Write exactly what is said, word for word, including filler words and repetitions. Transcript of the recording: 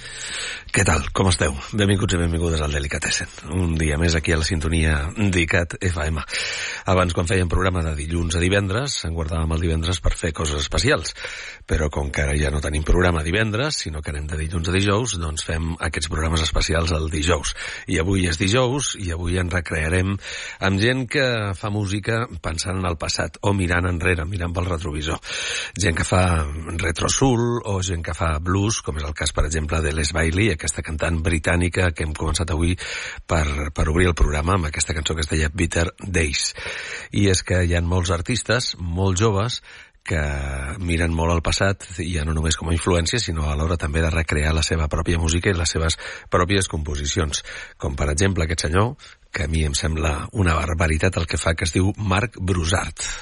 Què tal? Com esteu? Benvinguts i benvingudes al Delicatessen. Un dia més aquí a la sintonia d'ICAT F M. Abans, quan fèiem programa de dilluns a divendres, en guardàvem el divendres per fer coses especials. Però com que ara ja no tenim programa divendres, sinó que anem de dilluns a dijous, doncs fem aquests programes especials el dijous. I avui és dijous, i avui ens recrearem amb gent que fa música pensant en el passat, o mirant enrere, mirant pel retrovisor. Gent que fa retro soul, o gent que fa blues, com és el cas, per exemple, de Les Bailey, aquesta cantant britànica que hem començat avui per, per obrir el programa amb aquesta cançó que es deia Bitter Days. I és que hi ha molts artistes, molt joves, que miren molt al passat, ja no només com a influència, sinó a l'hora també de recrear la seva pròpia música i les seves pròpies composicions. Com, per exemple, aquest senyor, que a mi em sembla una barbaritat el que fa, que es diu Marc Broussard.